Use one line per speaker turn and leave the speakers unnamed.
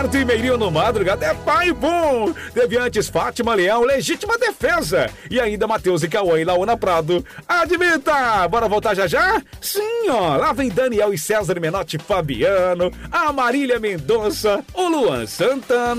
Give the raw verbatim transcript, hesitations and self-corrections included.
Roberto e Meirinho no Madrugada é pai bom. Teve antes Fátima Leão, Legítima Defesa. E ainda Matheus e Cauã e Laona Prado. Admita! Bora voltar já já? Sim, ó. Lá vem Daniel e César Menotti Fabiano, a Marília Mendonça, o Luan Santana.